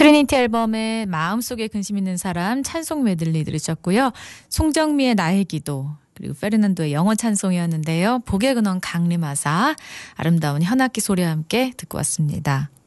트리니티 앨범의 마음속에 근심 있는 사람 찬송 메들리 들으셨고요. 송정미의 나의 기도 그리고 페르난도의 영어 찬송이었는데요. 복의 근원 강림하사 아름다운 현악기 소리와 함께 듣고 왔습니다.